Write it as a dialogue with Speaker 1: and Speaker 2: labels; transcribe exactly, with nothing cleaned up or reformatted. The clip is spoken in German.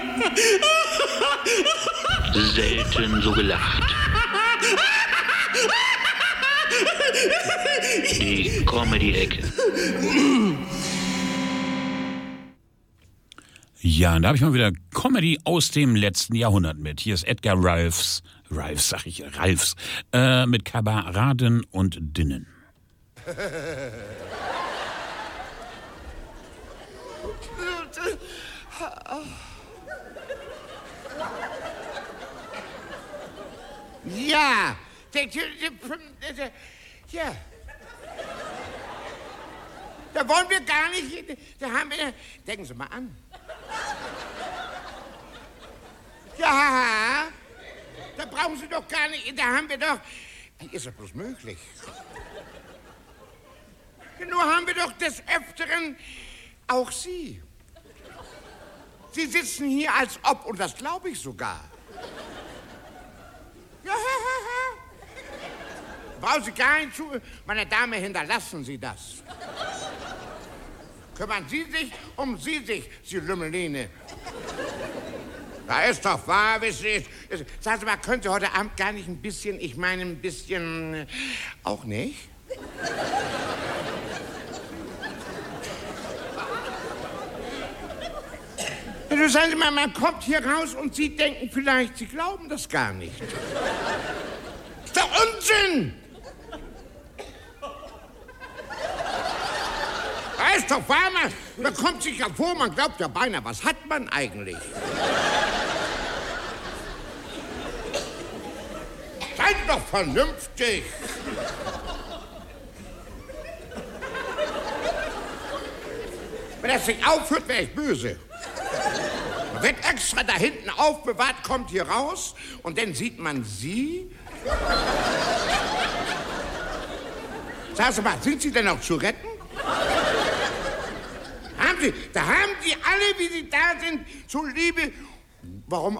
Speaker 1: Selten so gelacht. Die Comedy-Ecke.
Speaker 2: Ja, und da habe ich mal wieder Comedy aus dem letzten Jahrhundert mit. Hier ist Edgar Ralphs, Ralphs sag ich, Ralphs, äh, mit Kameraden und Dinnen.
Speaker 3: Ja, ja. Da wollen wir gar nicht, da haben wir, denken Sie mal an. Ja, da brauchen Sie doch gar nicht, da haben wir doch, wie ist das bloß möglich? Nur haben wir doch des Öfteren auch Sie. Sie sitzen hier als ob, und das glaube ich sogar. Ja, brauchen Sie gar nicht zu, meine Dame, hinterlassen Sie das. Kümmern Sie sich um Sie sich, Sie Lümmeline. Da ist doch wahr, wissen Sie. Sagen Sie mal, können Sie heute Abend gar nicht ein bisschen, ich meine ein bisschen, äh, auch nicht? Du sagen Sie mal, man kommt hier raus und Sie denken vielleicht, Sie glauben das gar nicht. Ist doch Unsinn! Da ist doch wahr, man, man kommt sich ja vor, man glaubt ja beinahe, was hat man eigentlich? Seid doch vernünftig! Wenn das nicht aufhört, wäre ich böse. Man wird extra da hinten aufbewahrt, kommt hier raus und dann sieht man Sie. Sagen Sie mal, sind Sie denn noch zu retten? Haben Sie, da haben Sie alle, wie Sie da sind, zuliebe. Warum